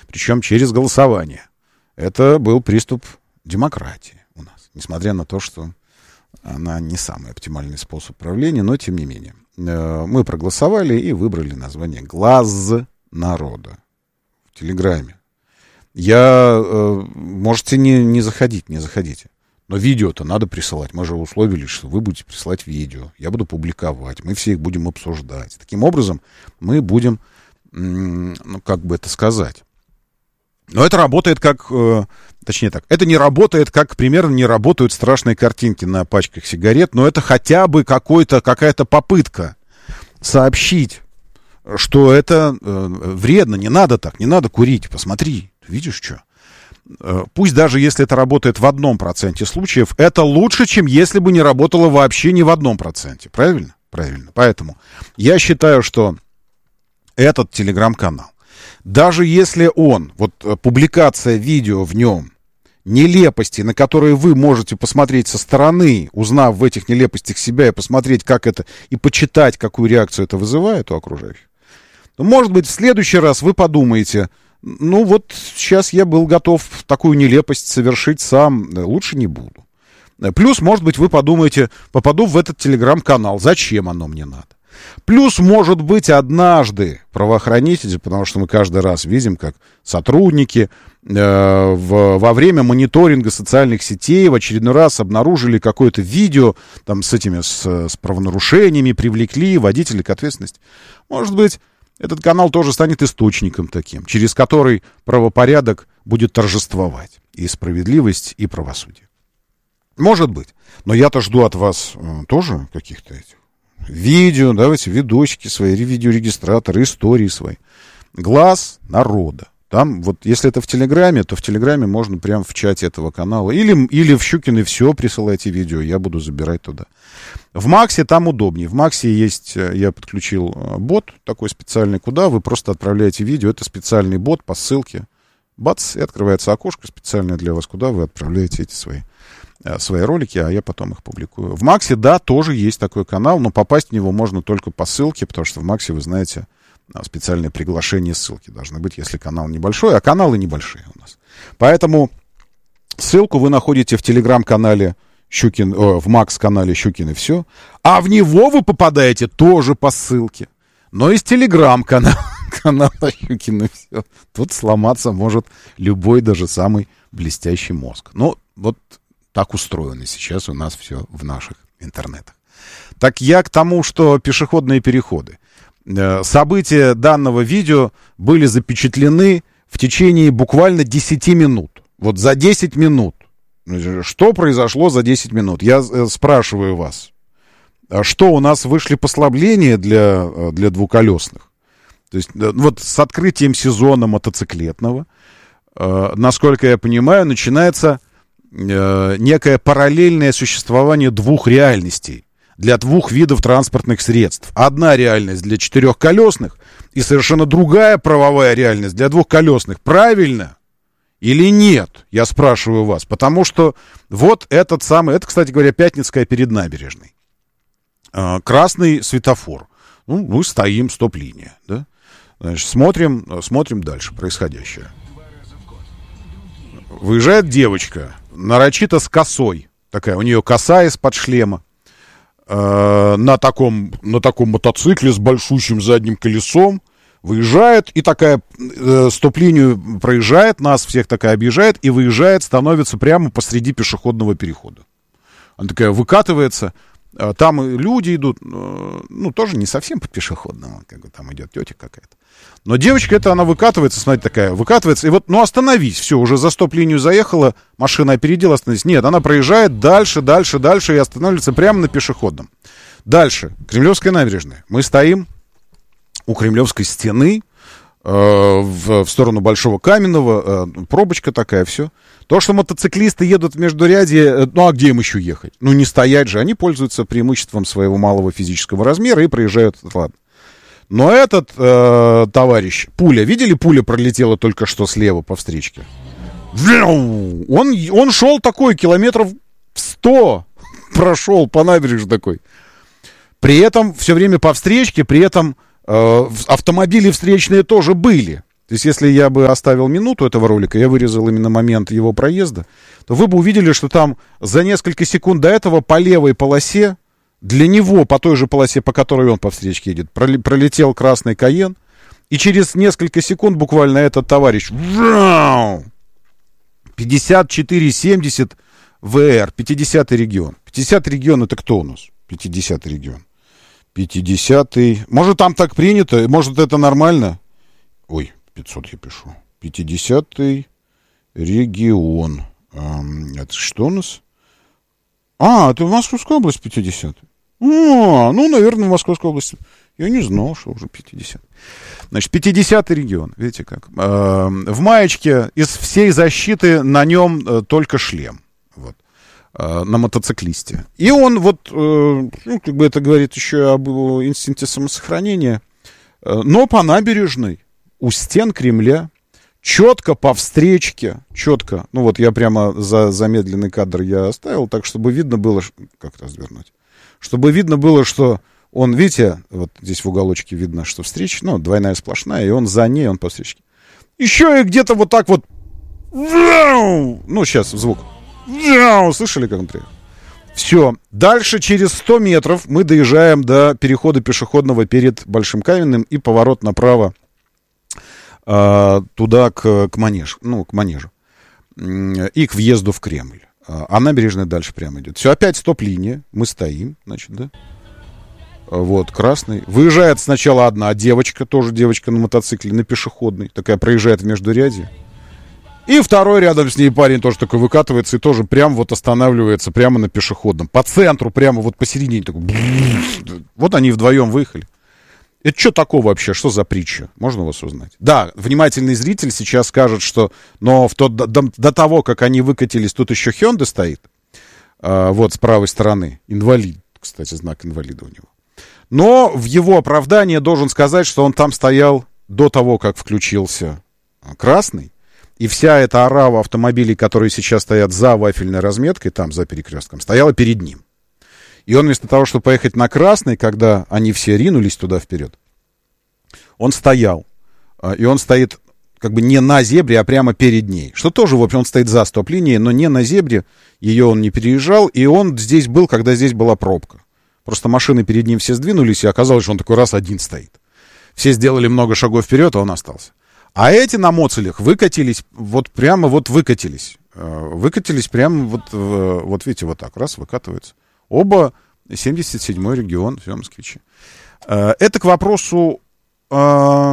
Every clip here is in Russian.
причем через голосование. Это был приступ демократии у нас, несмотря на то, что она не самый оптимальный способ правления, но тем не менее. Мы проголосовали и выбрали название «Глаз народа» в Телеграме. Можете не заходить, не заходите. Но видео-то надо присылать. Мы же условились, что вы будете присылать видео. Я буду публиковать. Мы все их будем обсуждать. Таким образом, мы будем, как бы это сказать. Но это работает как... Точнее так, это не работает, как примерно не работают страшные картинки на пачках сигарет. Но это хотя бы какая-то попытка сообщить, что это вредно. Не надо так, не надо курить. Посмотри, видишь, что? Пусть даже если это работает в 1% случаев, это лучше, чем если бы не работало вообще ни в 1%. Правильно? Правильно. Поэтому я считаю, что этот телеграм-канал, даже если публикация видео в нем, нелепости, на которые вы можете посмотреть со стороны, узнав в этих нелепостях себя и посмотреть, как это, и почитать, какую реакцию это вызывает у окружающих, то, может быть, в следующий раз вы подумаете, сейчас я был готов такую нелепость совершить сам, лучше не буду. Плюс, может быть, вы подумаете, попаду в этот телеграм-канал, зачем оно мне надо? Плюс, может быть, однажды правоохранители, потому что мы каждый раз видим, как сотрудники во время мониторинга социальных сетей в очередной раз обнаружили какое-то видео там, с правонарушениями, привлекли водителей к ответственности. Может быть, этот канал тоже станет источником таким, через который правопорядок будет торжествовать. И справедливость, и правосудие. Может быть. Но я-то жду от вас тоже каких-то этих видео, давайте видосики свои, видеорегистраторы, истории свои. Глаз народа. Там если это в Телеграме, то в Телеграме можно прямо в чате этого канала. Или в Щукино все присылайте видео, я буду забирать туда. В Максе там удобнее. В Максе я подключил бот такой специальный, куда вы просто отправляете видео. Это специальный бот по ссылке. Бац, и открывается окошко специальное для вас, куда вы отправляете эти свои ролики, а я потом их публикую. В Максе, да, тоже есть такой канал, но попасть в него можно только по ссылке, потому что в Максе, вы знаете, специальное приглашение ссылки должны быть, если канал небольшой, а каналы небольшие у нас. Поэтому ссылку вы находите в телеграм-канале в Макс-канале Щукин и все, а в него вы попадаете тоже по ссылке, но из телеграм-канала Щукин и все. Тут сломаться может любой, даже самый блестящий мозг. Так устроено сейчас у нас все в наших интернетах. Так я к тому, что пешеходные переходы. События данного видео были запечатлены в течение буквально 10 минут. За 10 минут. Что произошло за 10 минут? Я спрашиваю вас. Что у нас вышли послабления для двуколесных? То есть с открытием сезона мотоциклетного, насколько я понимаю, начинается некое параллельное существование двух реальностей для двух видов транспортных средств. Одна реальность для четырехколесных и совершенно другая правовая реальность для двухколесных. Правильно или нет? Я спрашиваю вас. Потому что это, кстати говоря, Пятницкая перед набережной. Красный светофор. Мы стоим, стоп-линия. Да? Значит, смотрим дальше происходящее. Выезжает девочка, нарочито с косой. Такая, у нее коса из-под шлема. На таком мотоцикле с большущим задним колесом. Выезжает и такая стоп-линию проезжает, нас всех такая объезжает и выезжает, становится прямо посреди пешеходного перехода. Она такая выкатывается. Там люди идут, тоже не совсем по пешеходному, там идет тетя какая-то. Но девочка она выкатывается, смотрите, такая, выкатывается, и остановись, все, уже за стоп-линию заехала, машина опередила, остановись. Нет, она проезжает дальше и останавливается прямо на пешеходном. Дальше, Кремлевская набережная. Мы стоим у Кремлевской стены, в сторону Большого Каменного, пробочка такая, все. То, что мотоциклисты едут в междурядье, а где им еще ехать? Не стоять же, они пользуются преимуществом своего малого физического размера и проезжают, ладно. Но этот товарищ, видели, пуля пролетела только что слева по встречке? Он шел такой, километров 100 прошел по набережной такой. При этом все время по встречке, автомобили встречные тоже были. То есть, если я бы оставил минуту этого ролика, я вырезал именно момент его проезда, то вы бы увидели, что там за несколько секунд до этого по левой полосе, для него, по той же полосе, по которой он по встречке едет, пролетел красный Кайен, и через несколько секунд буквально этот товарищ 5470 ВР, 50-й регион. 50-й регион — это кто у нас? 50-й регион. 50-й... Может, там так принято? Может, это нормально? Ой, 500 я пишу. 50-й регион. Это что у нас? Это Московская область 50-й. Ну, наверное, в Московской области. Я не знал, что уже 50. Значит, 50-й регион. Видите как? В маечке из всей защиты на нем только шлем. Вот. На мотоциклисте. И он вот, как бы это говорит еще об инстинкте самосохранения, но по набережной, у стен Кремля, четко по встречке, четко, ну вот я прямо за замедленный кадр я оставил, так, чтобы видно было, как развернуть, чтобы видно было, что он, видите, вот здесь в уголочке видно, что встреча, ну, двойная сплошная, и он за ней, он по встречке. Еще и где-то вот так вот, ну, сейчас звук. Слышали, как он приехал? Все. Дальше через 100 метров мы доезжаем до перехода пешеходного перед Большим Каменным и поворот направо туда, к манежу, ну, к манежу. И к въезду в Кремль. А набережная дальше прямо идет. Все, опять стоп-линия. Мы стоим, значит, да? Вот, красный. Выезжает сначала одна девочка, тоже девочка на мотоцикле, на пешеходной. Такая проезжает в междурядье. И второй рядом с ней парень тоже такой выкатывается и тоже прям вот останавливается прямо на пешеходном. По центру, прямо вот посередине. Такой... Вот они вдвоем выехали. Это что такое вообще? Что за притча? Можно у вас узнать? Да, внимательный зритель сейчас скажет, что... Но до того, как они выкатились, тут еще Hyundai стоит. Вот с правой стороны. Инвалид. Кстати, знак инвалида у него. Но в его оправдание должен сказать, что он там стоял до того, как включился красный. И вся эта орава автомобилей, которые сейчас стоят за вафельной разметкой, там, за перекрестком, стояла перед ним. И он вместо того, чтобы поехать на красный, когда они все ринулись туда вперед, он стоял. И он стоит как бы не на зебре, а прямо перед ней. Что тоже, в общем, он стоит за стоп-линией, но не на зебре. Ее он не переезжал. И он здесь был, когда здесь была пробка. Просто машины перед ним все сдвинулись, и оказалось, что он такой раз один стоит. Все сделали много шагов вперед, а он остался. А эти на моцелях выкатились, вот прямо вот выкатились. Выкатились прямо вот видите, вот так, раз, выкатываются. Оба 77-й регион, все москвичи. Это к вопросу о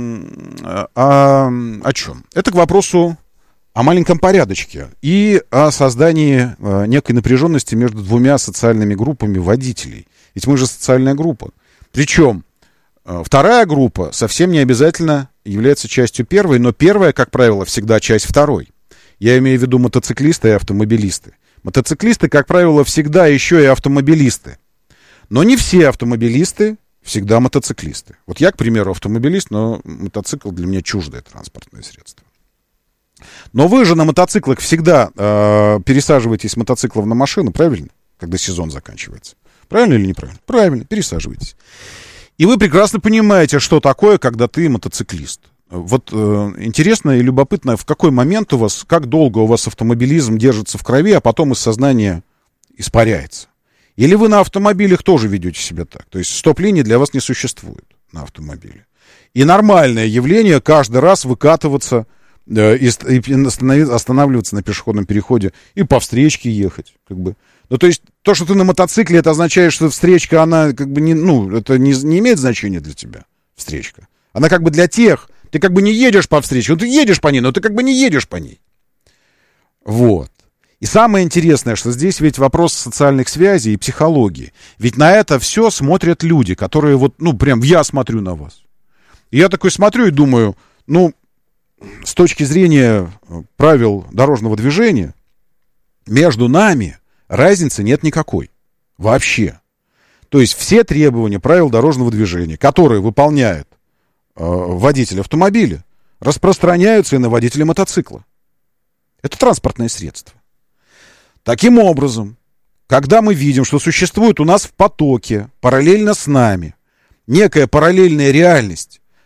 чем? Это к вопросу о маленьком порядочке и о создании некой напряженности между двумя социальными группами водителей. Ведь мы же социальная группа. Причем вторая группа совсем не обязательно является частью первой, но первая, как правило, всегда часть второй. Я имею в виду мотоциклисты и автомобилисты. Мотоциклисты, как правило, всегда еще и автомобилисты. Но не все автомобилисты всегда мотоциклисты. Вот я, к примеру, автомобилист, но мотоцикл для меня чуждое транспортное средство. Но вы же на мотоциклах всегда пересаживаетесь с мотоциклов на машину, правильно? Когда сезон заканчивается. Правильно или неправильно? Правильно, пересаживаетесь. И вы прекрасно понимаете, что такое, когда ты мотоциклист. Вот интересно и любопытно, в какой момент у вас, как долго у вас автомобилизм держится в крови, а потом из сознания испаряется. Или вы на автомобилях тоже ведете себя так. То есть стоп-линии для вас не существует на автомобиле. И нормальное явление каждый раз выкатываться и останавливаться на пешеходном переходе и по встречке ехать. Как бы. Ну, то есть, то, что ты на мотоцикле, это означает, что встречка, она как бы не, ну, это не имеет значения для тебя, встречка. Она как бы для тех, ты как бы не едешь по встречке, ну, ты едешь по ней, но ты как бы не едешь по ней. Вот. И самое интересное, что здесь ведь вопрос социальных связей и психологии. Ведь на это все смотрят люди, которые вот, ну, прям я смотрю на вас. И я такой смотрю и думаю, ну, с точки зрения правил дорожного движения, между нами разницы нет никакой. Вообще. То есть все требования правил дорожного движения, которые выполняет водитель автомобиля, распространяются и на водителя мотоцикла. Это транспортное средство. Таким образом, когда мы видим, что существует у нас в потоке, параллельно с нами, некая параллельная реальность,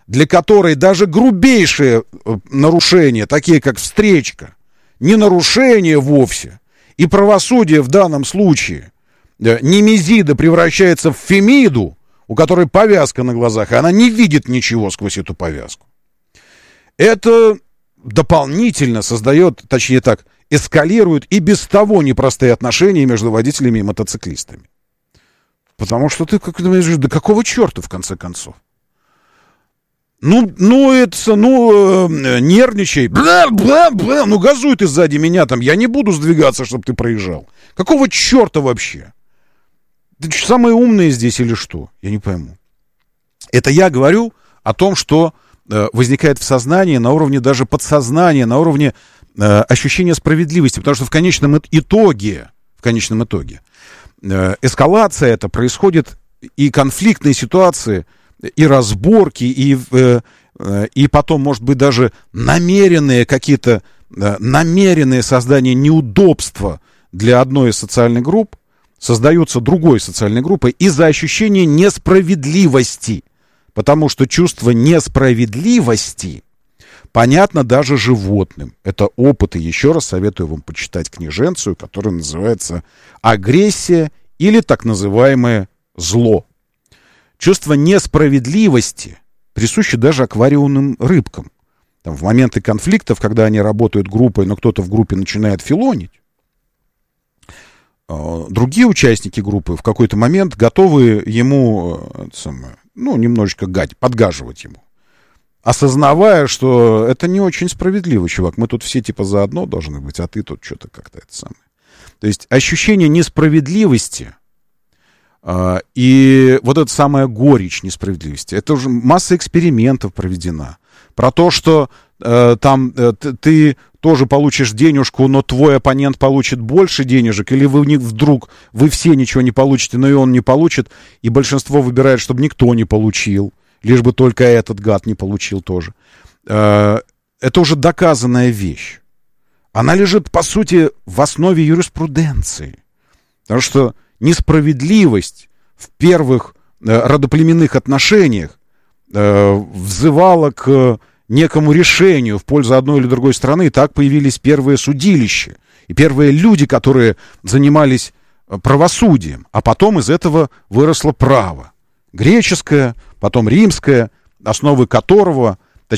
для которой даже грубейшие нарушения, такие как встречка, не нарушение вовсе, и правосудие в данном случае, немезида превращается в фемиду, у которой повязка на глазах, и она не видит ничего сквозь эту повязку. Это дополнительно создает, точнее так, эскалирует и без того непростые отношения между водителями и мотоциклистами. Потому что ты как думаешь, да какого черта, в конце концов? Нервничай, газуй ты сзади меня там, я не буду сдвигаться, чтобы ты проезжал. Какого черта вообще? Ты самые умные здесь или что? Я не пойму. Это я говорю о том, что возникает в сознании на уровне даже подсознания, на уровне ощущения справедливости, потому что в конечном итоге эскалация это происходит, и конфликтные ситуации, и разборки, и потом, может быть, даже намеренные создания неудобства для одной из социальных групп создаются другой социальной группой из-за ощущения несправедливости. Потому что чувство несправедливости понятно даже животным. Это опыты. Еще раз советую вам почитать книженцию, которая называется «Агрессия» или так называемое «зло». Чувство несправедливости присуще даже аквариумным рыбкам. Там, в моменты конфликтов, когда они работают группой, но кто-то в группе начинает филонить, другие участники группы в какой-то момент готовы ему немножечко подгаживать ему, осознавая, что это не очень справедливо, чувак. Мы тут все типа заодно должны быть, а ты тут что-то как-то это самое. То есть ощущение несправедливости и вот эта самая горечь несправедливости. Это уже масса экспериментов проведена. Про то, что ты тоже получишь денежку, но твой оппонент получит больше денежек, или вы все ничего не получите, но и он не получит, и большинство выбирает, чтобы никто не получил, лишь бы только этот гад не получил тоже. Это уже доказанная вещь. Она лежит, по сути, в основе юриспруденции. Потому что несправедливость в первых родоплеменных отношениях взывала к некому решению в пользу одной или другой страны. И так появились первые судилища и первые люди, которые занимались правосудием. А потом из этого выросло право. Греческое, потом римское, основы которое, в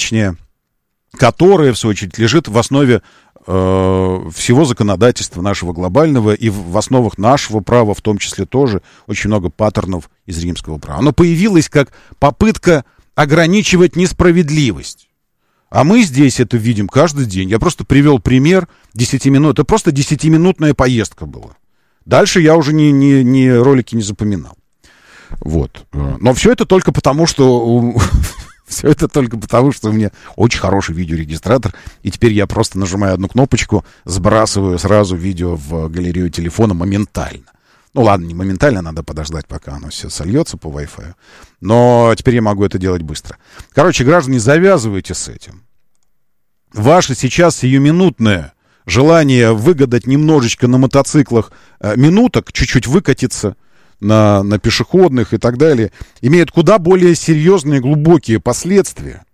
свою очередь, лежит в основе всего законодательства нашего глобального, и в основах нашего права в том числе тоже очень много паттернов из римского права. Оно появилось как попытка ограничивать несправедливость. А мы здесь это видим каждый день. Я просто привел пример 10 минут. Это просто 10-минутная поездка была. Дальше я уже ни ролики не запоминал. Вот. Но все это только потому, что... Все это только потому, что у меня очень хороший видеорегистратор, и теперь я просто нажимаю одну кнопочку, сбрасываю сразу видео в галерею телефона моментально. Ну ладно, не моментально, надо подождать, пока оно все сольется по Wi-Fi. Но теперь я могу это делать быстро. Короче, граждане, завязывайте с этим. Ваше сейчас сиюминутное желание выгадать немножечко на мотоциклах минуток, чуть-чуть выкатиться на пешеходных и так далее, имеет куда более серьезные, глубокие последствия,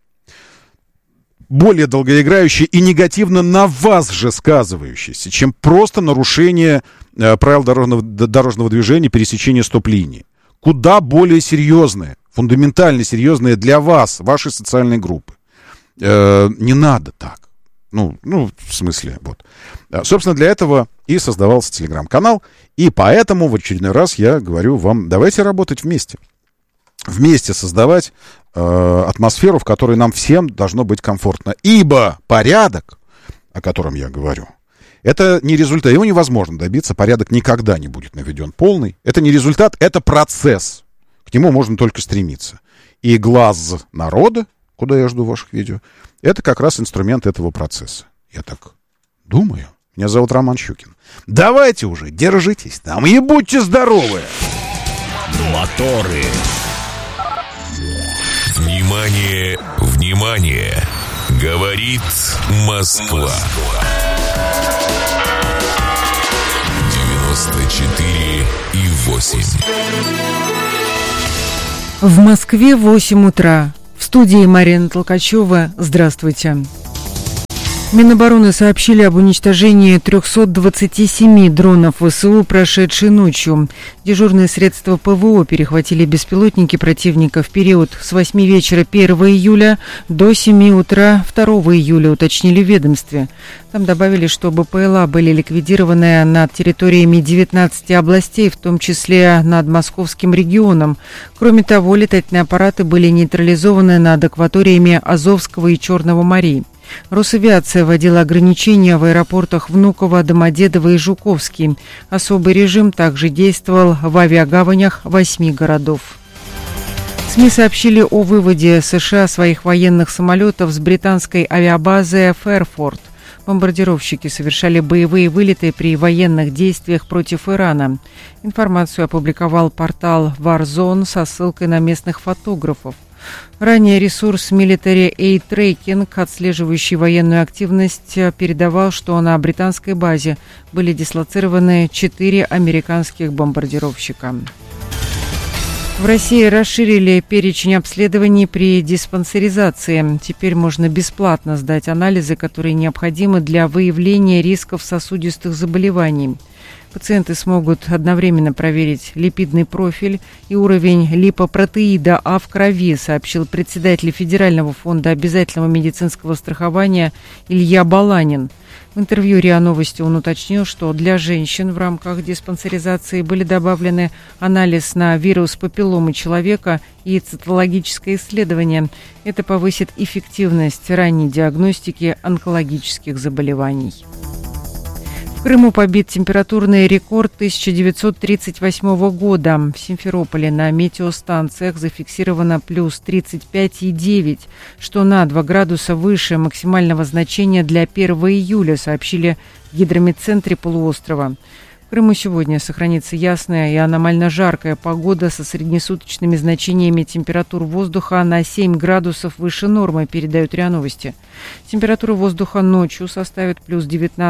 более долгоиграющие и негативно на вас же сказывающиеся, чем просто нарушение правил дорожного движения, пересечение стоп-линии. Куда более серьезные, фундаментально серьезные для вас, вашей социальной группы. Не надо так. Ну, в смысле, вот. Собственно, для этого и создавался телеграм-канал, и поэтому в очередной раз я говорю вам, давайте работать вместе. Вместе создавать атмосферу, в которой нам всем должно быть комфортно. Ибо порядок, о котором я говорю, это не результат, его невозможно добиться, порядок никогда не будет наведен полный. Это не результат, это процесс. К нему можно только стремиться. И глаз народа, куда я жду ваших видео, это как раз инструмент этого процесса. Я так думаю. Меня зовут Роман Щукин. Давайте уже, держитесь там и будьте здоровы! Моторы. Внимание, внимание! Говорит Москва. 94,8. В Москве 8 утра. В студии Марина Толкачева. Здравствуйте. Минобороны сообщили об уничтожении 327 дронов ВСУ прошедшей ночью. Дежурные средства ПВО перехватили беспилотники противника в период с 8 вечера 1 июля до 7 утра 2 июля, уточнили в ведомстве. Там добавили, что БПЛА были ликвидированы над территориями 19 областей, в том числе над Московским регионом. Кроме того, летательные аппараты были нейтрализованы над акваториями Азовского и Черного морей. Росавиация вводила ограничения в аэропортах Внуково, Домодедово и Жуковский. Особый режим также действовал в авиагаванях 8 городов. СМИ сообщили о выводе США своих военных самолетов с британской авиабазы Фэрфорд. Бомбардировщики совершали боевые вылеты при военных действиях против Ирана. Информацию опубликовал портал Warzone со ссылкой на местных фотографов. Ранее ресурс Military Aid Tracking, отслеживающий военную активность, передавал, что на британской базе были дислоцированы 4 американских бомбардировщика. В России расширили перечень обследований при диспансеризации. Теперь можно бесплатно сдать анализы, которые необходимы для выявления рисков сосудистых заболеваний. Пациенты смогут одновременно проверить липидный профиль и уровень липопротеида А в крови, сообщил председатель Федерального фонда обязательного медицинского страхования Илья Баланин. В интервью РИА Новости он уточнил, что для женщин в рамках диспансеризации были добавлены анализ на вирус папилломы человека и цитологическое исследование. Это повысит эффективность ранней диагностики онкологических заболеваний. В Крыму побит температурный рекорд 1938 года. В Симферополе на метеостанциях зафиксировано плюс 35,9, что на 2 градуса выше максимального значения для 1 июля, сообщили в гидрометцентре полуострова. В Крыму сегодня сохранится ясная и аномально жаркая погода со среднесуточными значениями температур воздуха на 7 градусов выше нормы, передают РИА Новости. Температура воздуха ночью составит плюс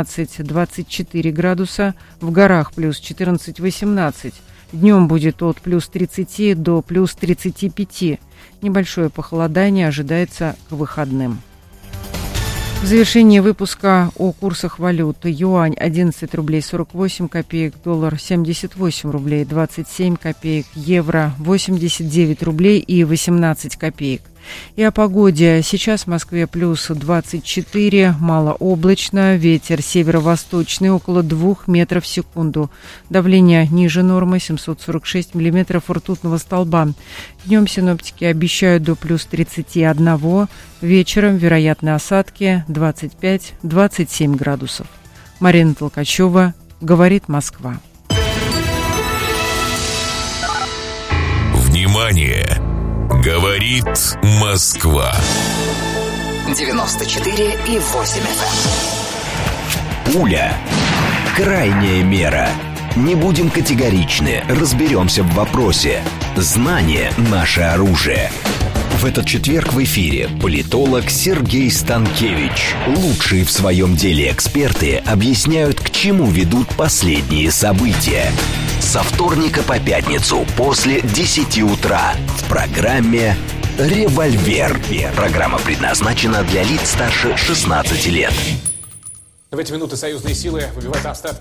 19-24 градуса, в горах плюс 14-18. Днем будет от плюс 30 до плюс 35. Небольшое похолодание ожидается к выходным. В завершении выпуска о курсах валют. Юань 11 рублей 48 копеек, доллар 78 рублей 27 копеек, евро 89 рублей и 18 копеек. И о погоде. Сейчас в Москве плюс 24, малооблачно, ветер северо-восточный около 2 метров в секунду. Давление ниже нормы 746 миллиметров ртутного столба. Днем синоптики обещают до плюс 31, вечером вероятны осадки 25-27 градусов. Марина Толкачева, говорит Москва. Внимание! Говорит Москва. 94,8 FM. Пуля. Крайняя мера. Не будем категоричны, разберемся в вопросе. Знание – наше оружие. В этот четверг в эфире политолог Сергей Станкевич. Лучшие в своем деле эксперты объясняют, к чему ведут последние события. Со вторника по пятницу после 10 утра в программе «Револьвер». Программа предназначена для лиц старше 16 лет. В эти минуты союзные силы выбивают остатки